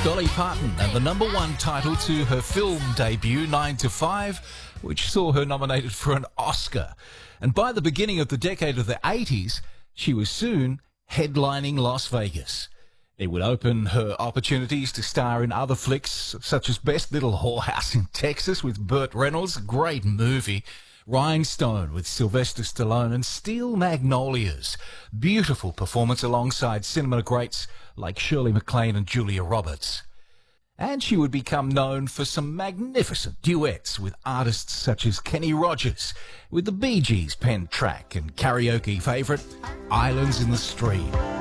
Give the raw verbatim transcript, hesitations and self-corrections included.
Dolly Parton and the number one title to her film debut, nine to five, which saw her nominated for an Oscar. And by the beginning of the decade of the eighties, she was soon headlining Las Vegas. It would open her opportunities to star in other flicks, such as Best Little Whorehouse in Texas with Burt Reynolds, a great movie, Rhinestone with Sylvester Stallone, and Steel Magnolias, beautiful performance alongside cinema greats like Shirley MacLaine and Julia Roberts. And she would become known for some magnificent duets with artists such as Kenny Rogers, with the Bee Gees penned track and karaoke favourite, Islands in the Stream.